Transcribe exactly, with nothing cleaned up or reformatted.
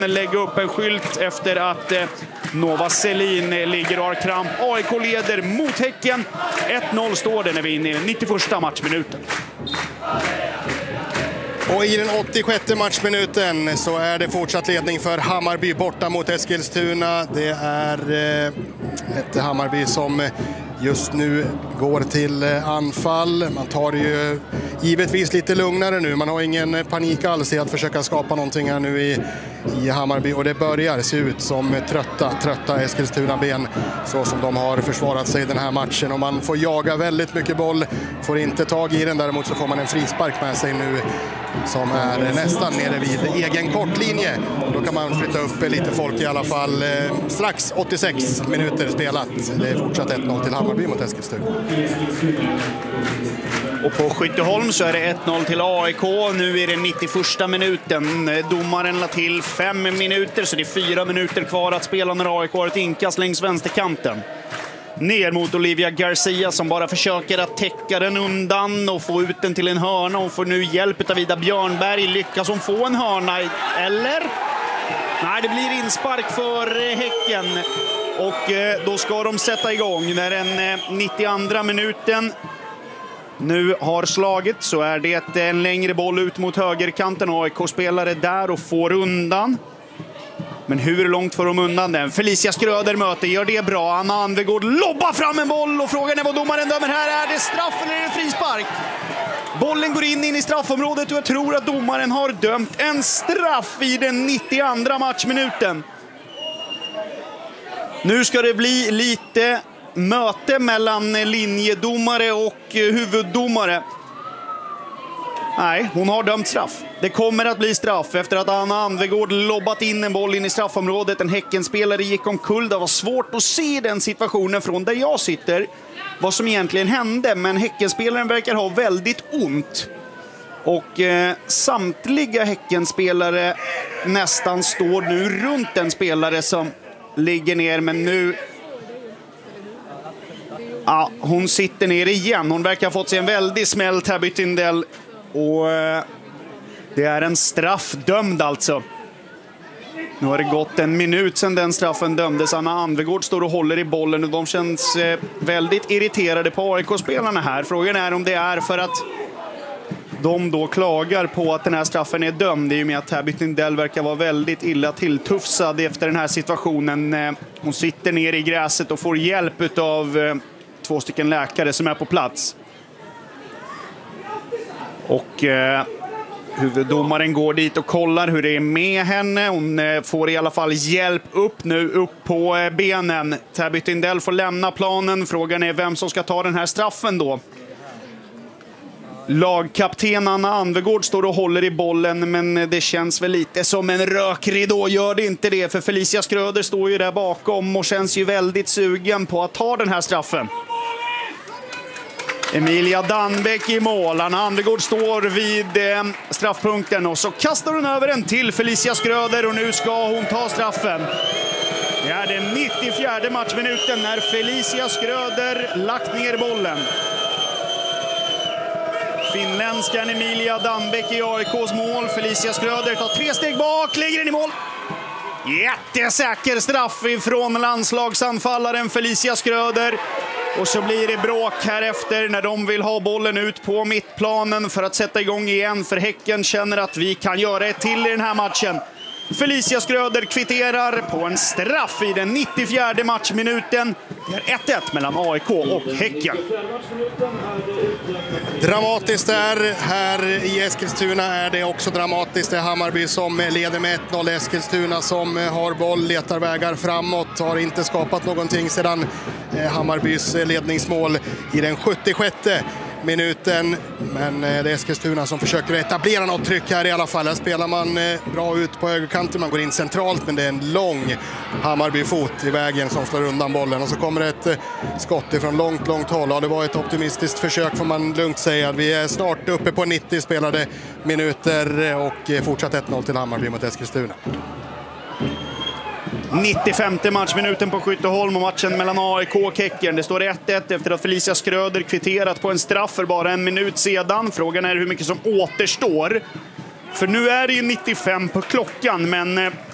lägga upp en skylt efter att eh, Nova Selin ligger och har kramp. A I K leder mot Häcken. ett noll står det när vi är inne i den nittioförsta matchminuten. Och i den åttiosjätte matchminuten så är det fortsatt ledning för Hammarby borta mot Eskilstuna. Det är eh, ett Hammarby som just nu går till anfall. Man tar ju givetvis lite lugnare nu. Man har ingen panik alls i att försöka skapa någonting här nu i, i Hammarby. Och det börjar se ut som trötta, trötta Eskilstuna-ben så som de har försvarat sig den här matchen. Och man får jaga väldigt mycket boll, får inte tag i den. Däremot så får man en frispark med sig nu som är nästan nere vid egen kortlinje. Då kan man flytta upp lite folk i alla fall. Strax åttiosex minuter spelat. Det är fortsatt ett noll till Hammarby mot Eskilstuna. Och på Skytteholm så är det ett noll till A I K. Nu är det nittioförsta minuten. Domaren la till fem minuter så det är fyra minuter kvar att spela när A I K har ett inkast längs vänsterkanten. Ner mot Olivia Garcia som bara försöker att täcka den undan och få ut den till en hörna. Hon får nu hjälp av Ida Björnberg. Lyckas hon få en hörna? Eller? Nej, det blir inspark för Häcken. Och då ska de sätta igång när den nittioandra minuten nu har slagit så är det en längre boll ut mot högerkanten. A I K-spelare där och får undan. Men hur långt får de undan den? Felicia Skröder möter, gör det bra. Anna Anvegård lobbar fram en boll och frågan är vad domaren dömer här. Är det straff eller är det frispark? Bollen går in, in i straffområdet och jag tror att domaren har dömt en straff i den nittioandra matchminuten. Nu ska det bli lite möte mellan linjedomare och huvuddomare. Nej, hon har dömt straff. Det kommer att bli straff efter att Anna Anvegård lobbat in en boll in i straffområdet. En Häckenspelare gick omkull. Det var svårt att se den situationen från där jag sitter. Vad som egentligen hände. Men Häckenspelaren verkar ha väldigt ont. Och eh, samtliga Häckenspelare nästan står nu runt en spelare som ligger ner. Men nu... Ja, hon sitter ner igen. Hon verkar ha fått sig en väldigt smäll, Tabby Tindell. Och eh, det är en straff dömd alltså. Nu har det gått en minut sedan den straffen dömdes. Anna Anvegård står och håller i bollen och de känns eh, väldigt irriterade på A I K-spelarna här. Frågan är om det är för att de då klagar på att den här straffen är dömd. Det är ju med att Tabby Tindell verkar vara väldigt illa tilltufsad efter den här situationen. Eh, hon sitter ner i gräset och får hjälp av eh, två stycken läkare som är på plats. Och eh, huvuddomaren går dit och kollar hur det är med henne. Hon eh, får i alla fall hjälp upp nu, upp på eh, benen. Tabby Tindell får lämna planen. Frågan är vem som ska ta den här straffen då. Lagkapten Anna Anvegård står och håller i bollen, men det känns väl lite som en rökridå. Gör det inte det, för Felicia Skröder står ju där bakom och känns ju väldigt sugen på att ta den här straffen. Emilia Danbeck i mål. Anna Anvegård står vid eh, straffpunkten och så kastar hon över den till Felicia Skröder och nu ska hon ta straffen. Det är den nittiofjärde matchminuten när Felicia Skröder lagt ner bollen. Finländskan Emilia Danbeck i A I K:s mål. Felicia Skröder tar tre steg bak, lägger den i mål. Jättesäker straff ifrån landslagsanfallaren Felicia Skröder. Och så blir det bråk här efter när de vill ha bollen ut på mittplanen för att sätta igång igen. För Häcken känner att vi kan göra ett till i den här matchen. Felicia Skröder kvitterar på en straff i den nittiofjärde matchminuten. Det är ett ett mellan A I K och Häcken. Dramatiskt där. Här i Eskilstuna är det också dramatiskt. Det är Hammarby som leder med ett noll. Eskilstuna som har boll, letar vägar framåt. Har inte skapat någonting sedan Hammarbys ledningsmål i den sjuttiosjätte minuten. Men det är Eskilstuna som försöker etablera något tryck här i alla fall. Här spelar man bra ut på högerkanten. Man går in centralt, men det är en lång Hammarby-fot i vägen som slår undan bollen. Och så kommer ett skott ifrån långt, långt håll. Ja, det var ett optimistiskt försök får man lugnt säga. Vi är snart uppe på nittio spelade minuter och fortsatt ett noll till Hammarby mot Eskilstuna. nittiofemte matchminuten på Skytteholm och matchen mellan A I K och Häcken. Det står ett ett efter att Felicia Skröder kvitterat på en straff för bara en minut sedan. Frågan är hur mycket som återstår. För nu är det ju nittiofem på klockan, men